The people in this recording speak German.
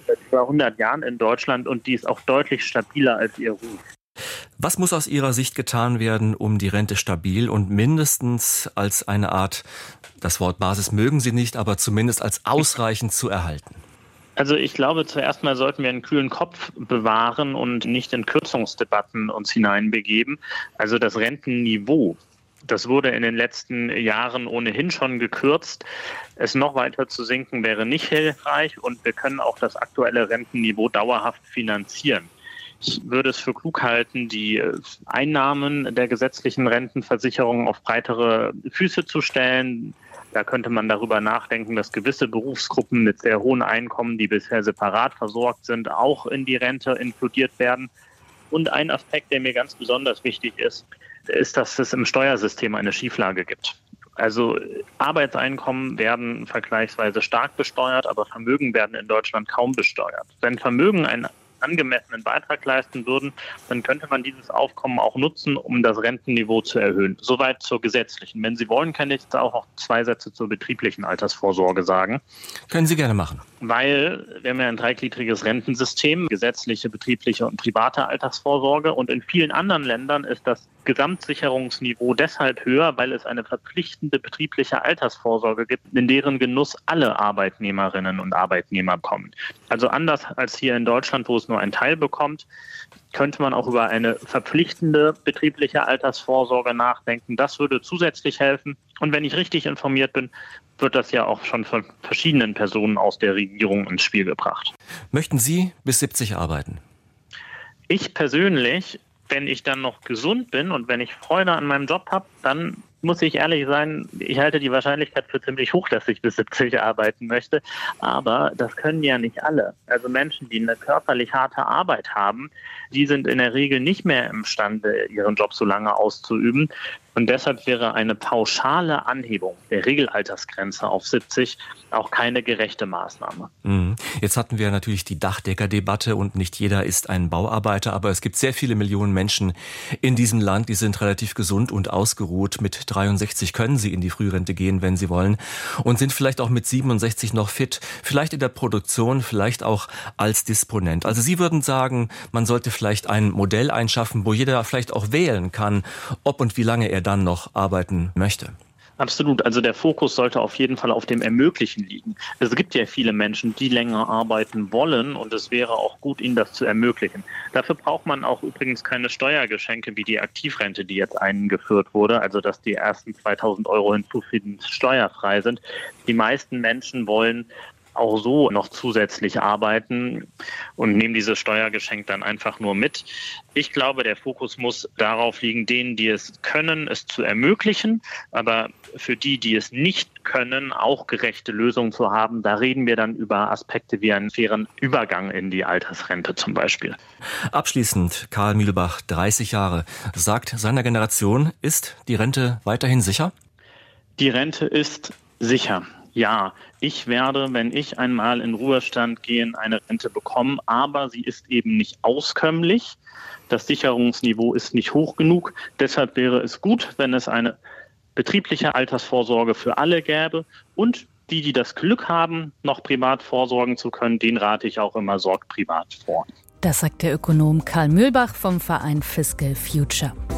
seit über 100 Jahren in Deutschland und die ist auch deutlich stabiler als ihr Ruf. Was muss aus Ihrer Sicht getan werden, um die Rente stabil und mindestens als eine Art, das Wort Basis mögen Sie nicht, aber zumindest als ausreichend zu erhalten? Also ich glaube, zuerst mal sollten wir einen kühlen Kopf bewahren und nicht in Kürzungsdebatten uns hineinbegeben. Also das Rentenniveau, das wurde in den letzten Jahren ohnehin schon gekürzt. Es noch weiter zu senken wäre nicht hilfreich und wir können auch das aktuelle Rentenniveau dauerhaft finanzieren. Ich würde es für klug halten, die Einnahmen der gesetzlichen Rentenversicherung auf breitere Füße zu stellen. Da könnte man darüber nachdenken, dass gewisse Berufsgruppen mit sehr hohen Einkommen, die bisher separat versorgt sind, auch in die Rente inkludiert werden. Und ein Aspekt, der mir ganz besonders wichtig ist, dass es im Steuersystem eine Schieflage gibt. Also Arbeitseinkommen werden vergleichsweise stark besteuert, aber Vermögen werden in Deutschland kaum besteuert. Wenn Vermögen einen angemessenen Beitrag leisten würden, dann könnte man dieses Aufkommen auch nutzen, um das Rentenniveau zu erhöhen. Soweit zur gesetzlichen. Wenn Sie wollen, kann ich jetzt auch noch 2 Sätze zur betrieblichen Altersvorsorge sagen. Können Sie gerne machen. Weil wir haben ja ein dreigliedriges Rentensystem, gesetzliche, betriebliche und private Altersvorsorge. Und in vielen anderen Ländern ist das Gesamtsicherungsniveau deshalb höher, weil es eine verpflichtende betriebliche Altersvorsorge gibt, in deren Genuss alle Arbeitnehmerinnen und Arbeitnehmer kommen. Also anders als hier in Deutschland, wo es nur ein Teil bekommt, könnte man auch über eine verpflichtende betriebliche Altersvorsorge nachdenken. Das würde zusätzlich helfen. Und wenn ich richtig informiert bin, wird das ja auch schon von verschiedenen Personen aus der Regierung ins Spiel gebracht. Möchten Sie bis 70 arbeiten? Ich persönlich, wenn ich dann noch gesund bin und wenn ich Freude an meinem Job habe, dann muss ich ehrlich sein, ich halte die Wahrscheinlichkeit für ziemlich hoch, dass ich bis 70 arbeiten möchte. Aber das können ja nicht alle. Also Menschen, die eine körperlich harte Arbeit haben, die sind in der Regel nicht mehr imstande, ihren Job so lange auszuüben. Und deshalb wäre eine pauschale Anhebung der Regelaltersgrenze auf 70 auch keine gerechte Maßnahme. Jetzt hatten wir natürlich die Dachdeckerdebatte und nicht jeder ist ein Bauarbeiter, aber es gibt sehr viele Millionen Menschen in diesem Land, die sind relativ gesund und ausgeruht. Mit 63 können sie in die Frührente gehen, wenn sie wollen, und sind vielleicht auch mit 67 noch fit, vielleicht in der Produktion, vielleicht auch als Disponent. Also Sie würden sagen, man sollte vielleicht ein Modell einschaffen, wo jeder vielleicht auch wählen kann, ob und wie lange er dann noch arbeiten möchte. Absolut. Also der Fokus sollte auf jeden Fall auf dem Ermöglichen liegen. Es gibt ja viele Menschen, die länger arbeiten wollen und es wäre auch gut, ihnen das zu ermöglichen. Dafür braucht man auch übrigens keine Steuergeschenke wie die Aktivrente, die jetzt eingeführt wurde, also dass die ersten 2.000 € hinzufügend steuerfrei sind. Die meisten Menschen wollen auch so noch zusätzlich arbeiten und nehmen dieses Steuergeschenk dann einfach nur mit. Ich glaube, der Fokus muss darauf liegen, denen, die es können, es zu ermöglichen, aber für die, die es nicht können, auch gerechte Lösungen zu haben. Da reden wir dann über Aspekte wie einen fairen Übergang in die Altersrente zum Beispiel. Abschließend, Karl Mühlbach, 30 Jahre, sagt seiner Generation, ist die Rente weiterhin sicher? Die Rente ist sicher. Ja, ich werde, wenn ich einmal in Ruhestand gehe, eine Rente bekommen, aber sie ist eben nicht auskömmlich. Das Sicherungsniveau ist nicht hoch genug. Deshalb wäre es gut, wenn es eine betriebliche Altersvorsorge für alle gäbe. Und die das Glück haben, noch privat vorsorgen zu können, den rate ich auch immer, sorgt privat vor. Das sagt der Ökonom Karl Mühlbach vom Verein Fiscal Future.